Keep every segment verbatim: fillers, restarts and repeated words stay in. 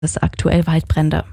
Es ist aktuell Waldbrände.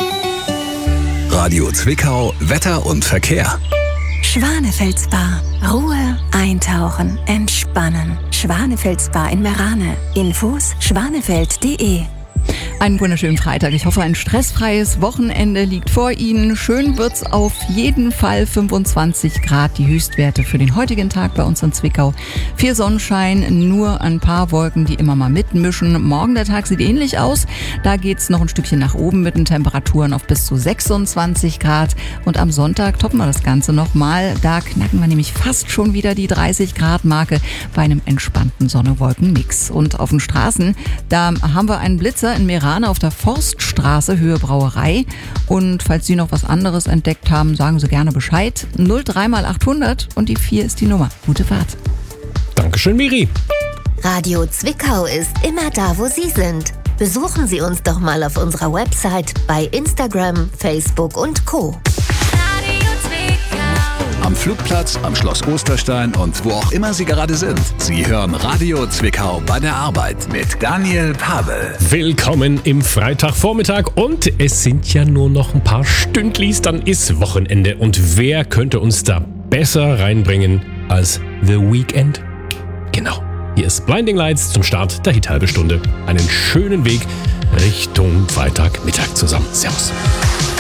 Radio Zwickau, Wetter und Verkehr. Schwanefels-Spa. Ruhe, eintauchen, entspannen. Schwanefels-Spa in Merane. Infos schwanefeld punkt de. Einen wunderschönen Freitag. Ich hoffe, ein stressfreies Wochenende liegt vor Ihnen. Schön wird's auf jeden Fall. fünfundzwanzig Grad die Höchstwerte für den heutigen Tag bei uns in Zwickau. Viel Sonnenschein, nur ein paar Wolken, die immer mal mitmischen. Morgen der Tag sieht ähnlich aus. Da geht's noch ein Stückchen nach oben mit den Temperaturen auf bis zu sechsundzwanzig Grad. Und am Sonntag toppen wir das Ganze nochmal. Da knacken wir nämlich fast schon wieder die dreißig Grad Marke bei einem entspannten Sonne-Wolken-Mix. Und auf den Straßen, da haben wir einen Blitzer in Merane auf der Forststraße, Höhe Brauerei. Und falls Sie noch was anderes entdeckt haben, sagen Sie gerne Bescheid. null drei mal achthundert und die vier ist die Nummer. Gute Fahrt. Dankeschön, Miri. Radio Zwickau ist immer da, wo Sie sind. Besuchen Sie uns doch mal auf unserer Website, bei Instagram, Facebook und Co. Am Flugplatz, am Schloss Osterstein und wo auch immer Sie gerade sind. Sie hören Radio Zwickau bei der Arbeit mit Daniel Pavel. Willkommen im Freitagvormittag und es sind ja nur noch ein paar Stündlis, dann ist Wochenende. Und wer könnte uns da besser reinbringen als The Weeknd? Genau, hier ist Blinding Lights zum Start der Hit-Halbe Stunde. Einen schönen Weg Richtung Freitagmittag zusammen. Servus.